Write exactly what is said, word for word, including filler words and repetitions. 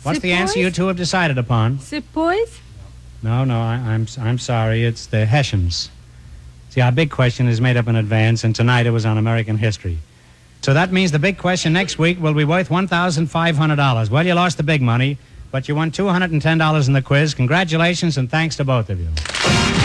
What's the answer you two have decided upon? Sepoys? No, no, I, I'm I'm sorry. It's the Hessians. See, our big question is made up in advance, and tonight it was on American history. So that means the big question next week will be worth one thousand five hundred dollars. Well, you lost the big money, but you won two hundred ten dollars in the quiz. Congratulations, and thanks to both of you.